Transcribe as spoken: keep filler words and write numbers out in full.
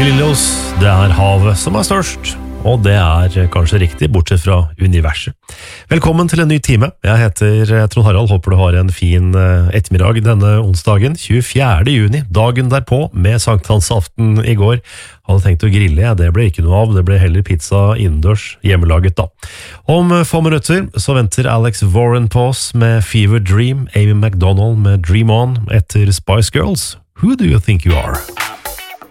Lillos, det er havet som er størst, og det er kanskje riktig, bortsett fra universet. Velkommen til en ny time. Jeg heter Trond Harald, håper du har en fin ettermiddag denne onsdagen, tjuefjerde juni, dagen derpå, med sankthansaften i går. Hadde tenkt å grille, ja, det ble ikke noe av, det ble heller pizza innendørs, hjemmelaget da. Om få minutter så venter Alex Warren på oss med Fever Dream, Amy McDonald med Dream On, etter Spice Girls. Who do you think you are?